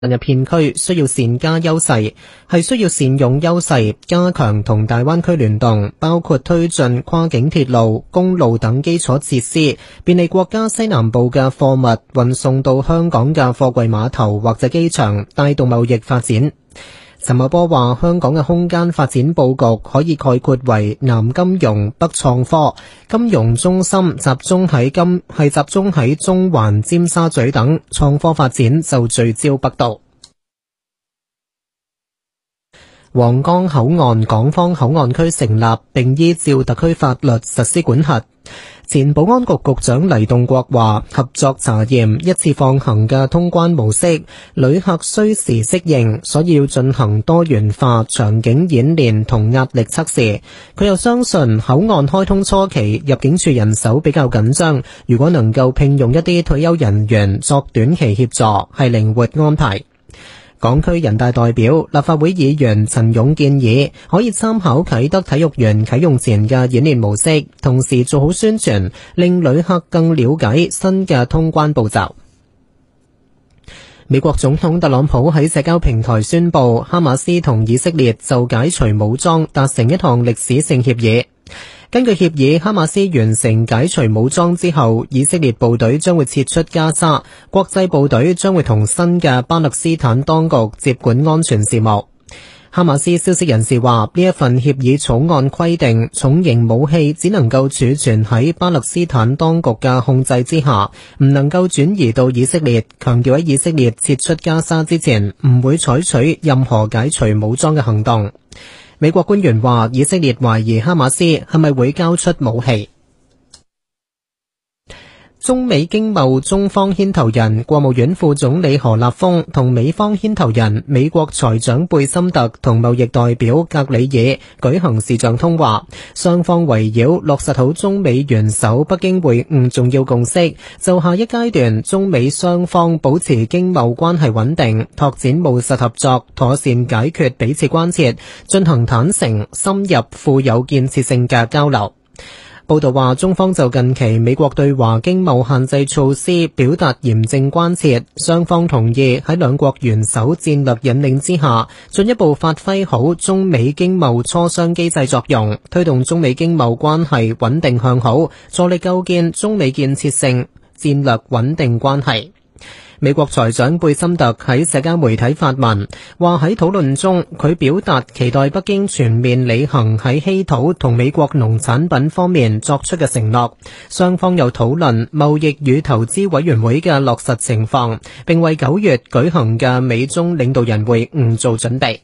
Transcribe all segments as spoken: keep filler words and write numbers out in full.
進入片區需要善加優勢，係需要善用優勢，加強同大灣區聯動，包括推進跨境鐵路、公路等基礎設施，便利國家西南部嘅貨物運送到香港嘅貨櫃碼頭或者機場，帶動貿易發展。陳茂波話：香港嘅空間發展佈局可以概括為南金融、北創科，金融中心集中喺金係集中喺中環、尖沙咀等，創科發展就聚焦北道。皇崗口岸港方口岸區成立，並依照特區法律實施管轄。前保安局局長黎棟國話：合作查驗一次放行嘅通關模式，旅客需時適應，所以要進行多元化場景演練同壓力測試。佢又相信口岸開通初期入境處人手比較緊張，如果能夠聘用一啲退休人員作短期協助，係靈活安排。港區人大代表、立法會議員陳勇建議可以參考啟德體育園啟用前嘅演練模式，同時做好宣傳，令旅客更了解新嘅通關步驟。美國總統特朗普喺社交平台宣布，哈馬斯同以色列就解除武裝達成一項歷史性協議。根據協議，哈馬斯完成解除武裝之後，以色列部隊將會撤出加沙，國際部隊將會同新嘅巴勒斯坦當局接管安全事務。哈馬斯消息人士話，呢一份協議草案規定，重型武器只能夠儲存喺巴勒斯坦當局嘅控制之下，唔能夠轉移到以色列，強調喺以色列撤出加沙之前，唔會採取任何解除武裝嘅行動。美國官員話，以色列懷疑哈馬斯係咪會交出武器。中美經貿中方牽頭人國務院副總理何立峰同美方牽頭人美國財長貝森特同貿易代表格里爾舉行視像通話，雙方圍繞落實好中美元首北京會晤重要共識，就下一階段中美雙方保持經貿關係穩定、拓展務實合作、妥善解決彼此關切，進行坦誠、深入、富有建設性嘅交流。報道話，中方就近期美國對華經貿限制措施表達嚴正關切，雙方同意喺兩國元首戰略引領之下，進一步發揮好中美經貿磋商機制作用，推動中美經貿關係穩定向好，助力構建中美建設性戰略穩定關係。美國財長貝森特喺社交媒體發文，話喺討論中，佢表達期待北京全面履行喺稀土同美國農產品方面作出嘅承諾。雙方又討論貿易與投資委員會嘅落實情況，並為九月舉行嘅美中領導人會晤做準備。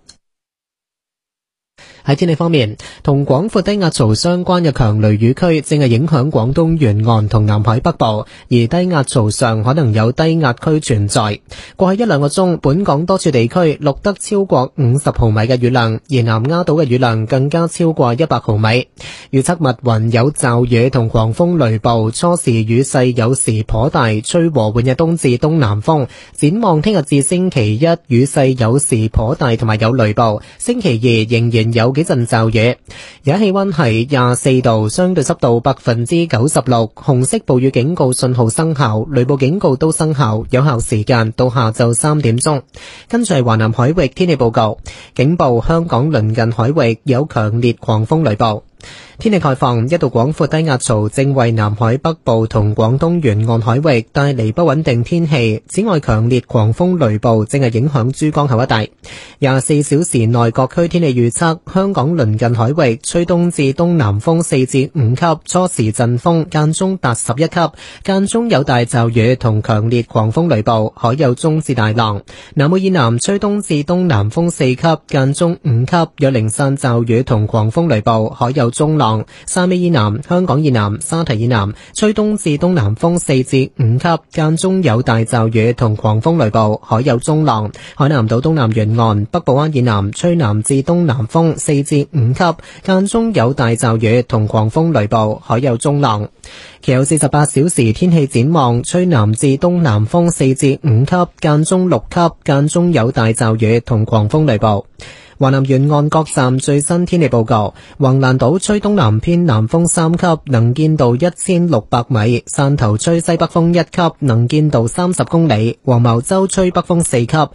喺天氣方面，同廣闊低壓槽相關嘅強雷雨區正係影響廣東沿岸同南海北部，而低壓槽上可能有低壓區存在。過去一兩個鐘，本港多處地區錄得超過五十毫米嘅雨量，而南丫島嘅雨量更加超過一百毫米。預測密雲有驟雨同狂風雷暴，初時雨勢有時頗大，吹和緩嘅東至東南風。展望聽日至星期一，雨勢有時頗大同埋有雷暴，星期二仍然有幾陣驟雨。而家氣溫係廿四度，相對濕度百分之九十六，紅色暴雨警告信號生效，雷暴警告都生效，有效時間到下晝三點鐘。跟住係華南海域天氣報告，警報香港鄰近海域有強烈狂風雷暴。天氣概況，一道廣闊低壓槽正為南海北部同廣東沿岸海域帶嚟不穩定天氣。此外，強烈狂風雷暴正係影響珠江口一帶。廿四小時內各區天氣預測，香港鄰近海域吹東至東南風四至五級，初時陣風間中達十一級，間中有大驟雨同強烈狂風雷暴，海有中至大浪。南澳以南吹東至東南風四級，間中五級，有零散驟雨同狂風雷暴，海有中浪。汕尾以南、香港以南、沙堤以南吹東至東南風四至五級，間中有大驟雨同狂風雷暴，海有中浪。海南島東南沿岸、北部灣以南吹南至東南風四至五級，間中有大驟雨同狂風雷暴，海有中浪。其後四十八小時天氣展望，吹南至東南風四至五級，間中六級，間中有大驟雨同狂風雷暴。 華南沿岸各站最新天氣報告：橫瀾島吹東南偏南風三級，能見度一千六百米；汕頭吹西北風一級，能見度三十公里；黃茅洲吹北風四級。